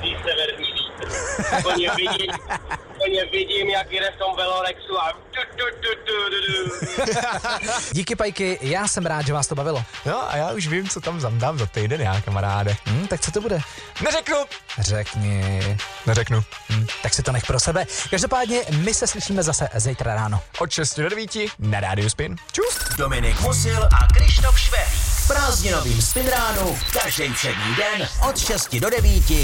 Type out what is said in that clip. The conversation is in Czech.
budící severní vítr. Koně vidím, jak jde v tom Velorexu a Díky, Pajky, já jsem rád, že vás to bavilo. No a já už vím, co tam zamdám za týden, já, kamaráde. Tak co to bude? Neřeknu. Řekni. Neřeknu. Tak si to nech pro sebe. Každopádně my se slyšíme zase zítra ráno. Od 6 do 9 na Rádiu Spin. Čus. Dominik Musil a Krištof Švéhlík v prázdninovým Spin ránu každý všední den od 6 do 9